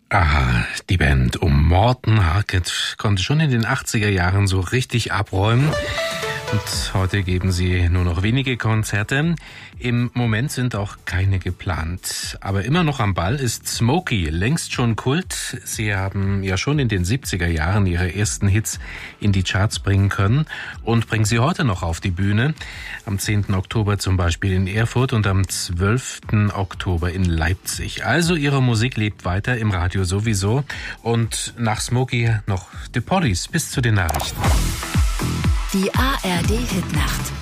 Aha, die Band um Morten Harket konnte schon in den 80er Jahren so richtig abräumen. Und heute geben sie nur noch wenige Konzerte. Im Moment sind auch keine geplant. Aber immer noch am Ball ist Smokey, längst schon Kult. Sie haben ja schon in den 70er Jahren ihre ersten Hits in die Charts bringen können und bringen sie heute noch auf die Bühne. Am 10. Oktober zum Beispiel in Erfurt und am 12. Oktober in Leipzig. Also ihre Musik lebt weiter, im Radio sowieso. Und nach Smokey noch The Police bis zu den Nachrichten. Die ARD Hitnacht.